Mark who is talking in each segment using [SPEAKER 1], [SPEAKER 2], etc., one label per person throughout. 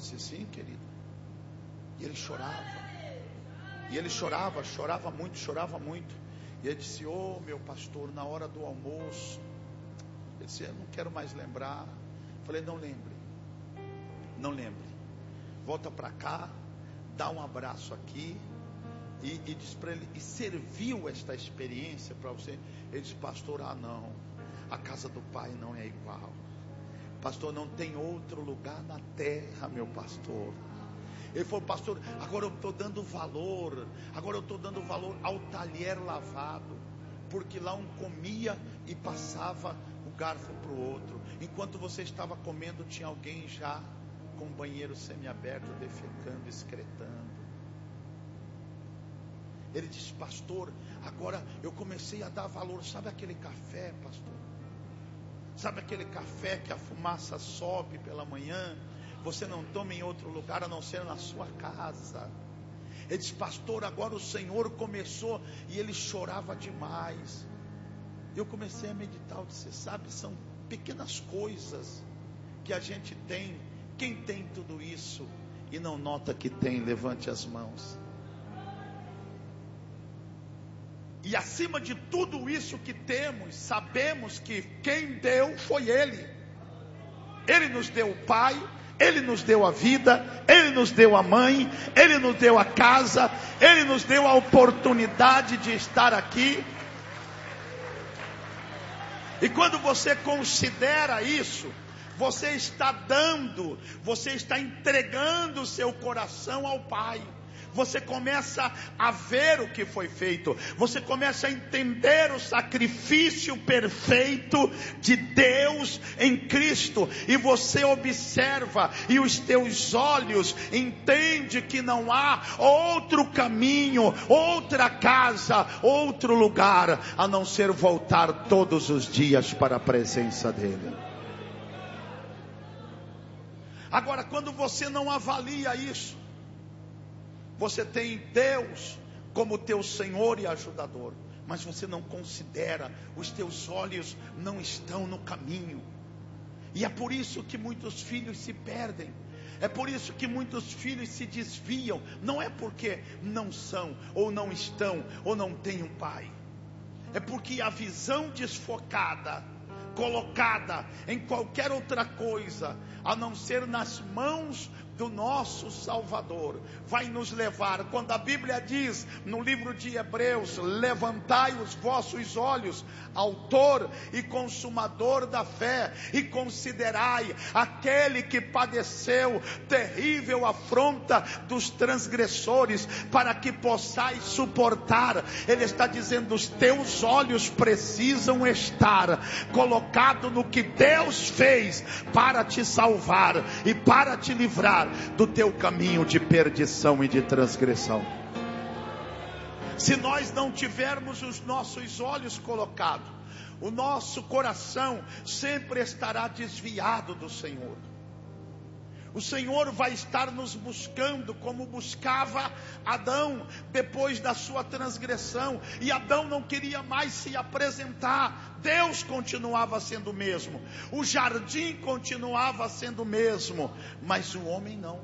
[SPEAKER 1] Disse, sim, querido. E ele chorava. E ele chorava muito. E ele disse, meu pastor, na hora do almoço. Ele disse, eu não quero mais lembrar. Falei, não lembre. Volta para cá, dá um abraço aqui. E diz para ele, e serviu esta experiência para você? Ele disse, pastor, não. A casa do Pai não é igual. Pastor, não tem outro lugar na terra, meu pastor. Ele falou, pastor, agora eu estou dando valor ao talher lavado, porque lá um comia e passava o garfo para o outro. Enquanto você estava comendo, tinha alguém já com o banheiro semiaberto, defecando, excretando. Ele disse, pastor, agora eu comecei a dar valor. Sabe aquele café, pastor? Sabe aquele café que a fumaça sobe pela manhã? Você não toma em outro lugar a não ser na sua casa. Ele disse, pastor, agora o Senhor começou. E ele chorava demais. Eu comecei a meditar. Eu disse, sabe, são pequenas coisas que a gente tem. Quem tem tudo isso e não nota que tem, levante as mãos. E acima de tudo isso que temos, sabemos que quem deu foi Ele. Ele nos deu o Pai, Ele nos deu a vida, Ele nos deu a mãe, Ele nos deu a casa, Ele nos deu a oportunidade de estar aqui. E quando você considera isso, você está entregando o seu coração ao Pai. Você começa a ver o que foi feito. Você começa a entender o sacrifício perfeito de Deus em Cristo. E você observa e os teus olhos entendem que não há outro caminho, outra casa, outro lugar, a não ser voltar todos os dias para a presença dEle. Agora, quando você não avalia isso, você tem Deus como teu Senhor e ajudador, mas você não considera, os teus olhos não estão no caminho. E é por isso que muitos filhos se perdem. É por isso que muitos filhos se desviam. Não é porque não são, ou não estão, ou não têm um pai. É porque a visão desfocada, colocada em qualquer outra coisa, a não ser nas mãos do nosso Salvador, vai nos levar, quando a Bíblia diz no livro de Hebreus, levantai os vossos olhos, autor e consumador da fé, e considerai aquele que padeceu terrível afronta dos transgressores, para que possais suportar. Ele está dizendo, os teus olhos precisam estar colocado no que Deus fez para te salvar e para te livrar do teu caminho de perdição e de transgressão. Se nós não tivermos os nossos olhos colocados, o nosso coração sempre estará desviado do Senhor. O Senhor vai estar nos buscando como buscava Adão depois da sua transgressão. E Adão não queria mais se apresentar. Deus continuava sendo o mesmo. O jardim continuava sendo o mesmo. Mas o homem não.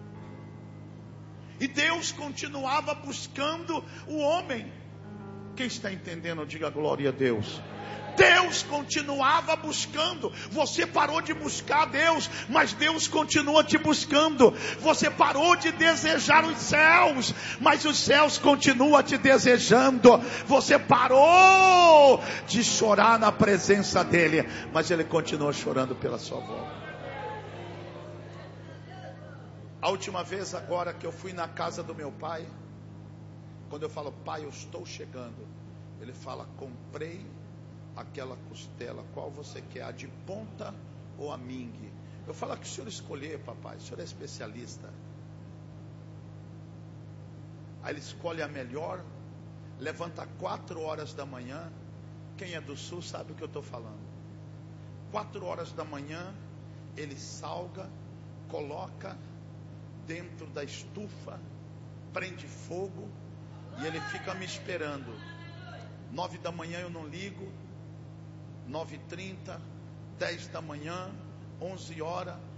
[SPEAKER 1] E Deus continuava buscando o homem. Quem está entendendo, diga glória a Deus. Deus continuava buscando. Você parou de buscar Deus, mas Deus continua te buscando. Você parou de desejar os céus, mas os céus continuam te desejando. Você parou de chorar na presença dEle, mas Ele continua chorando pela sua volta. A última vez agora que eu fui na casa do meu pai, quando eu falo, pai, eu estou chegando, ele fala, comprei aquela costela, qual você quer, a de ponta ou a mingue? Eu falo que o senhor escolher, papai, o senhor é especialista. Aí ele escolhe a melhor, levanta 4 horas da manhã. Quem é do sul sabe o que eu estou falando. 4 horas da manhã, ele salga, coloca dentro da estufa, prende fogo e ele fica me esperando. 9 da manhã eu não ligo, 9h30, 10 da manhã, 11 horas,